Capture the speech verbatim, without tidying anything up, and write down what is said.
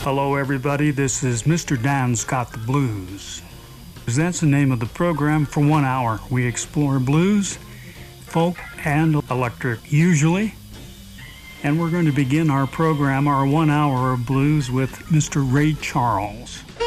Hello, everybody. This is Mister Dan's Got the Blues. That's the name of the program. For one hour, we explore blues, folk, and electric, usually. And we're going to begin our program, our one hour of blues, with Mister Ray Charles.